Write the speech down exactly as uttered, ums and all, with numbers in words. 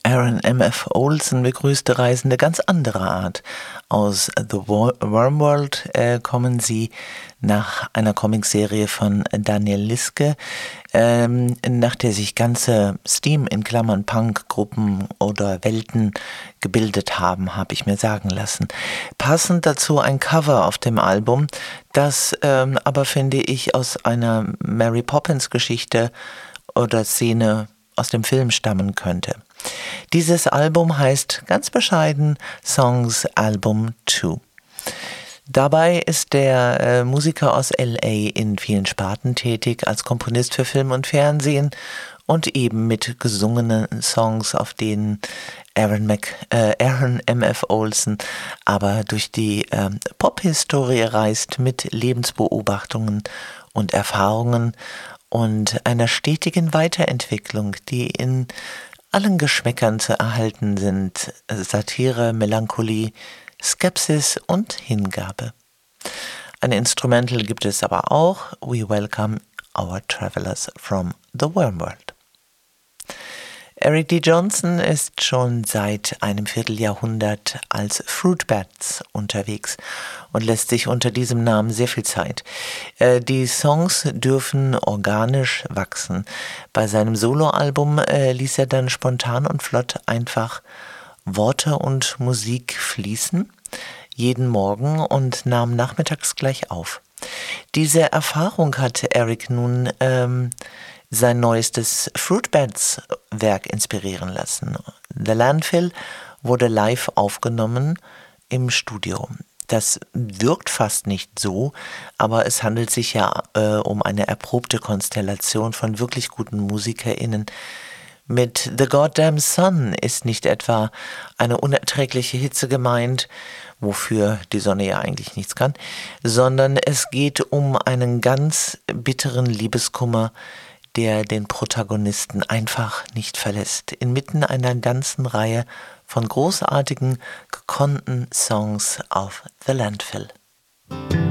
Aaron M F Olsen begrüßte Reisende ganz anderer Art. Aus The Wormworld äh, kommen sie nach einer Comicserie von Daniel Liske, ähm, nach der sich ganze Steam in Klammern Punk-Gruppen oder Welten gebildet haben, habe ich mir sagen lassen. Passend dazu ein Cover auf dem Album, das ähm, aber, finde ich, aus einer Mary Poppins-Geschichte oder Szene aus dem Film stammen könnte. Dieses Album heißt ganz bescheiden Songs Album zwei. Dabei ist der äh, Musiker aus L A in vielen Sparten tätig, als Komponist für Film und Fernsehen und eben mit gesungenen Songs, auf denen Aaron, Mac, äh, Aaron M F Olsen aber durch die äh, Pop-Historie reist mit Lebensbeobachtungen und Erfahrungen und einer stetigen Weiterentwicklung, die in allen Geschmäckern zu erhalten sind: Satire, Melancholie, Skepsis und Hingabe. Ein Instrumental gibt es aber auch: We Welcome Our Travelers from the Wormworld. Eric D. Johnson ist schon seit einem Vierteljahrhundert als Fruitbats unterwegs und lässt sich unter diesem Namen sehr viel Zeit. Äh, die Songs dürfen organisch wachsen. Bei seinem Soloalbum äh, ließ er dann spontan und flott einfach Worte und Musik fließen, jeden Morgen, und nahm nachmittags gleich auf. Diese Erfahrung hat Eric nun ähm, sein neuestes Fruitbats-Werk inspirieren lassen. The Landfill wurde live aufgenommen im Studio. Das wirkt fast nicht so, aber es handelt sich ja äh, um eine erprobte Konstellation von wirklich guten MusikerInnen. Mit The Goddamn Sun ist nicht etwa eine unerträgliche Hitze gemeint, wofür die Sonne ja eigentlich nichts kann, sondern es geht um einen ganz bitteren Liebeskummer, der den Protagonisten einfach nicht verlässt. Inmitten einer ganzen Reihe von großartigen, gekonnten Songs auf The Landfill.